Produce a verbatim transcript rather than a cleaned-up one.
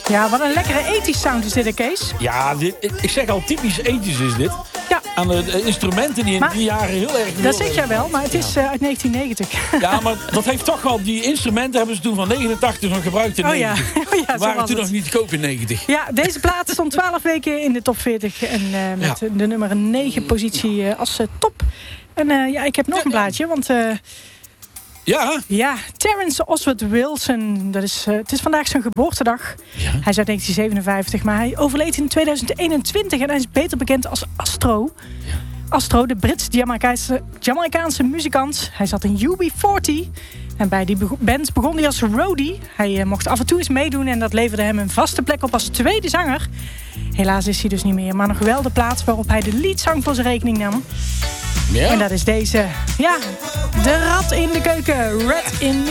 Ja, wat een lekkere ethisch sound is dit, hè, Kees? Ja, dit, ik zeg al, typisch ethisch is dit. Ja. Aan de, de instrumenten die in Maar, die jaren heel erg... Dat zeg jij wel, maar het is uh, uit negentien negentig. Ja, maar dat heeft toch wel... Die instrumenten hebben ze toen van negenentachtig nog gebruikt in oh, ja. negentig. Oh ja, Die waren toen het. nog niet te koop in negentig. Ja, deze plaat stond twaalf weken in de top veertig. En uh, met ja. de nummer negen positie uh, als uh, top. En uh, ja, ik heb nog ja, een plaatje, want... Uh, Ja. Ja, Terence Oswald Wilson. Dat is, uh, het is vandaag zijn geboortedag. Ja. Hij is uit negentien zevenenvijftig, maar hij overleed in tweeduizend eenentwintig. En hij is beter bekend als Astro. Ja. Astro, de Brits-Jamaicaanse Jamaicaanse muzikant. Hij zat in U B veertig. En bij die band begon hij als roadie. Hij uh, mocht af en toe eens meedoen en dat leverde hem een vaste plek op als tweede zanger. Helaas is hij dus niet meer, maar nog wel de plaats waarop hij de leadzang voor zijn rekening nam. Ja. En dat is deze. Ja, de rat in de keuken. Rat in